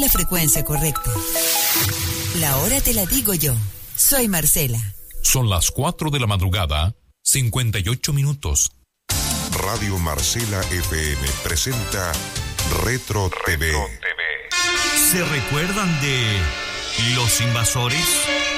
la frecuencia correcta. La hora te la digo yo. Soy Marcela. Son las 4 de la madrugada, 58 minutos. Radio Marcela FM presenta Retro TV. ¿Se recuerdan de Los Invasores?